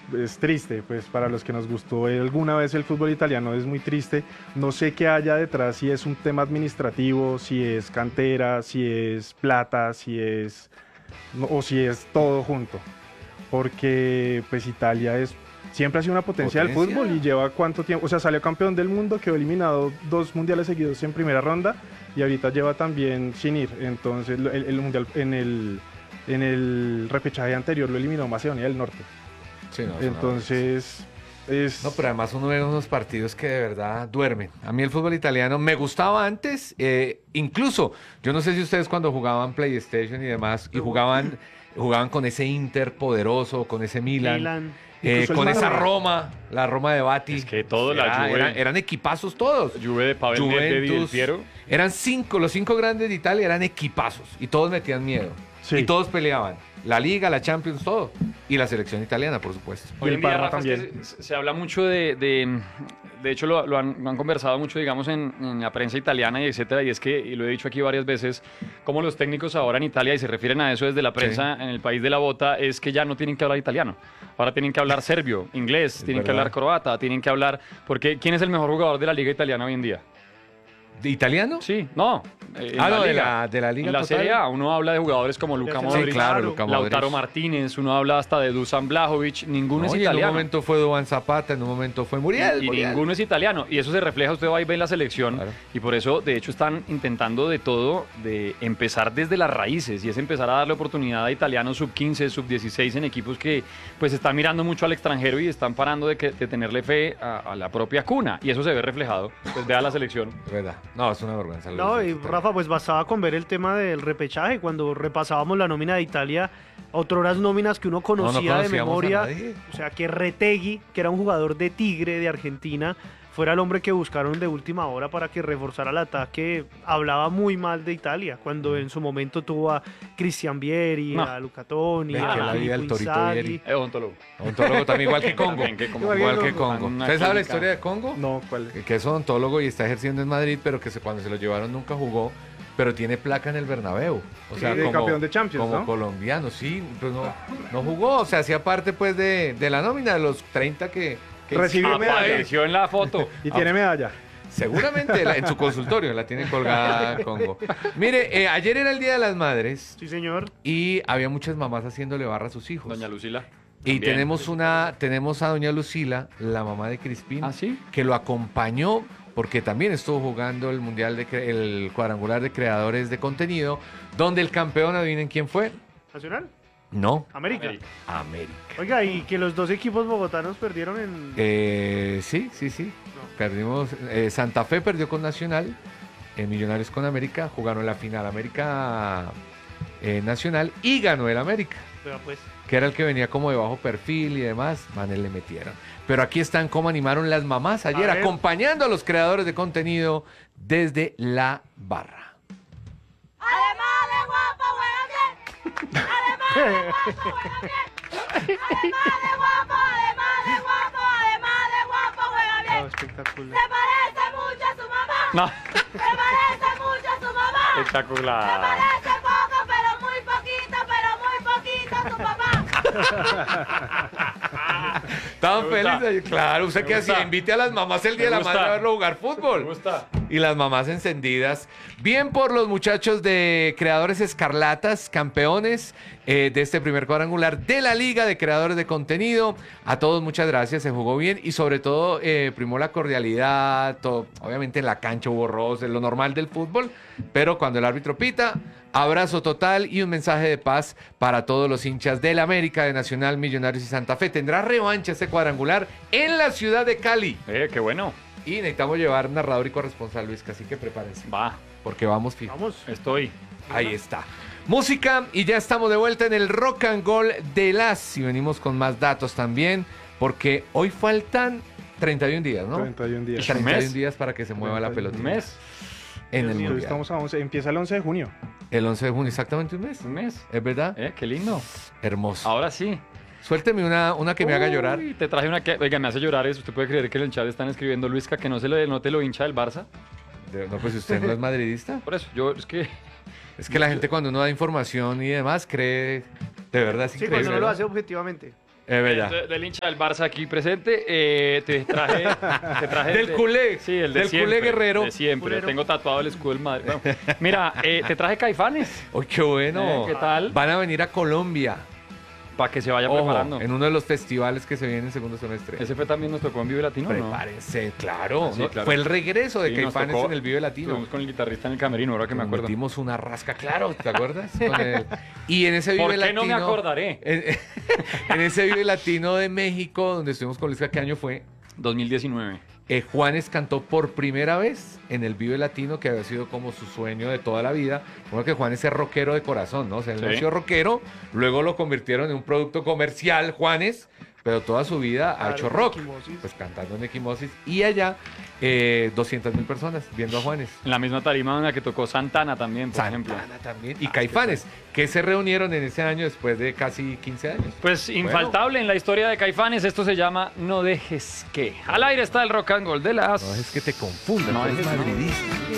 es triste, pues para los que nos gustó alguna vez el fútbol italiano es muy triste. No sé qué haya detrás, si es un tema administrativo, si es cantera, si es plata, o si es todo junto. Porque pues Italia siempre ha sido una potencia del fútbol y lleva cuánto tiempo, o sea, salió campeón del mundo, quedó eliminado 2 mundiales seguidos en primera ronda y ahorita lleva también sin ir. Entonces el mundial en el repechaje anterior lo eliminó Macedonia del Norte. Sí, no, Entonces no, pero además uno ve unos partidos que de verdad duermen. A mí el fútbol italiano me gustaba antes, incluso, yo no sé si ustedes cuando jugaban PlayStation y demás, y jugaban con ese Inter poderoso, con ese Milan. Con esa Roma, la Roma de Bati. Es que todos, la Juve. Eran equipazos todos. Juve de Pavel Nedved y Del Piero. Eran los 5 grandes de Italia eran equipazos. Y todos metían miedo. Sí. Y todos peleaban. La Liga, la Champions, todo. Y la selección italiana, por supuesto. Hoy en día, Parma Rafa, también. es que se habla mucho de hecho lo han conversado mucho, digamos, en la prensa italiana y etcétera, y es que, y lo he dicho aquí varias veces, como los técnicos ahora en Italia, y se refieren a eso desde la prensa en el país de la bota, es que ya no tienen que hablar italiano. Ahora tienen que hablar serbio, inglés, tienen que hablar croata, tienen que hablar... Porque ¿quién es el mejor jugador de la liga italiana hoy en día? ¿De italiano? Sí, no. De la liga En la total. Serie A uno habla de jugadores como Luka Modric, Sí, claro, Luka Modric. Lautaro Martínez, uno habla hasta de Dusan Vlahovic, ninguno es Y en italiano. un momento fue Duván Zapata, en un momento fue Muriel. Y ninguno es italiano. Y eso se refleja, usted va y ve en la selección. Claro. Y por eso, de hecho, están intentando de todo, de empezar desde las raíces. Y es empezar a darle oportunidad a italianos sub-15, sub-16 en equipos que pues están mirando mucho al extranjero y están parando de tenerle fe a la propia cuna. Y eso se ve reflejado. Pues vea la selección. ¿Verdad? No, es una vergüenza. No, y Rafa, pues bastaba con ver el tema del repechaje. Cuando repasábamos la nómina de Italia, otroras nóminas que uno conocía de conocíamos memoria. a nadie. O sea, que Retegui, que era un jugador de Tigre, de Argentina, fuera el hombre que buscaron de última hora para que reforzara el ataque. Hablaba muy mal de Italia, cuando en su momento tuvo a Cristian Vieri, No. a Luca Toni, Ve que la a vida del Filippo Torito Inzaghi. Vieri. Odontólogo. Odontólogo también, igual que Congo. También que como- Igual que Congo. Congo. Una ¿Usted sabe la clínica. historia de Congo? No, ¿cuál? Que es odontólogo y está ejerciendo en Madrid, pero que cuando se lo llevaron nunca jugó, pero tiene placa en el Bernabéu. O sea, de campeón de Champions, como ¿no? colombiano, sí, pues no jugó, o sea, hacía parte pues de la nómina de los 30 que Recibió medalla. Apareció en la foto. Y tiene medalla. seguramente en su consultorio la tiene colgada Congo. Mire, ayer era el Día de las Madres Sí, señor. y había muchas mamás haciéndole barra a sus hijos. Doña Lucila. Y También. tenemos a doña Lucila, la mamá de Crispín, ¿Ah, sí? que lo acompañó porque también estuvo jugando el el cuadrangular de creadores de contenido, donde el campeón, adivinen quién fue. ¿Nacional? No, América. América. América. Oiga, y que los dos equipos bogotanos perdieron en... Sí. Perdimos. Santa Fe perdió con Nacional, Millonarios con América, jugaron la final América Nacional y ganó el América, Vea, pues. que era el que venía como de bajo perfil y demás, manes le metieron. Pero aquí están cómo animaron las mamás ayer, A ver. acompañando a los creadores de contenido desde la barra. Además de guapo, juega bien. Además de guapo, juega bien. Además de guapo, juega Oh, bien. espectacular. Se parece mucho a su mamá. No. Se parece mucho a su mamá. Se Espectacular. parece poco, pero muy poquito a su papá. ¿Estaban Me gusta. felices? Claro, ¿usted Me qué gusta. hacía? Invite a las mamás el día de Me la madre gusta. a verlo jugar fútbol. Me gusta. Y las mamás encendidas. Bien por los muchachos de Creadores Escarlatas, campeones de este primer cuadrangular de la Liga de Creadores de Contenido. A todos muchas gracias, se jugó bien y sobre todo primó la cordialidad. Todo. Obviamente en la cancha hubo roces, lo normal del fútbol, pero cuando el árbitro pita, abrazo total y un mensaje de paz para todos los hinchas del América, de Nacional, Millonarios y Santa Fe. Tendrá revancha este cuadrangular en la ciudad de Cali. Qué bueno. Y necesitamos llevar narrador y corresponsal, Luis, así que prepárense. Va, Porque vamos fijo. Vamos. estoy. Ahí está. Música y ya estamos de vuelta en el Rock and Roll de las. Y venimos con más datos también, porque hoy faltan 31 días, ¿no? 31 días. 31 mes. días para que se mueva la 31 pelota. Un mes. En Dios el mío, mundial. Estamos a 11, empieza el 11 de junio. El 11 de junio, exactamente un mes. Un mes. ¿Es verdad? Qué lindo. Hermoso. Ahora sí. Suélteme una que me haga llorar. Uy, te traje una que, oiga, me hace llorar eso. ¿Usted puede creer que en el chat están escribiendo, Luisca, que no te lo hincha del Barça? No, pues usted no es madridista. Por eso, yo, es que... Es que la gente cuando uno da información y demás cree, de verdad es Sí, increíble. cuando no lo ¿no? hace objetivamente. Es verdad. Del hincha del Barça aquí presente, te traje Del culé. Sí, el de Del siempre, culé guerrero. de siempre. Culero. Tengo tatuado el escudo del Madrid. Bueno, mira, te traje Caifanes ¡Uy, qué bueno! ¿Qué tal? Van a venir a Colombia. para que se vaya Ojo, preparando. en uno de los festivales que se viene en segundo semestre. Ese fue también nos tocó en Vive Latino, ¿no? Prepárense, claro, Sí, ¿no? claro. Fue el regreso de Sí, nos Caifanes tocó. en el Vive Latino. Estuvimos con el guitarrista en el camerino, ahora que me Nos acuerdo. metimos una rasca, claro, ¿te acuerdas? Y en ese Vive ¿Por qué Latino... no me acordaré? En ese Vive Latino de México, donde estuvimos con Luis, ¿qué año fue? 2019. Juanes cantó por primera vez en el Vive Latino, que había sido como su sueño de toda la vida. Bueno, que Juanes es rockero de corazón, ¿no? O sea, él Sí. nació rockero, luego lo convirtieron en un producto comercial, Juanes, pero toda su vida ha Claro, hecho rock. Equimosis. Pues cantando en Equimosis. Y allá, 200.000 personas viendo a Juanes. En la misma tarima en la que tocó Santana también, por ejemplo. Santana también. Y Caifanes, que se reunieron en ese año después de casi 15 años. Pues infaltable en la historia de Caifanes, esto se llama No dejes que. Al aire está el rock and roll de las... No es que te confundas, No tú eres dejes, no. madridista.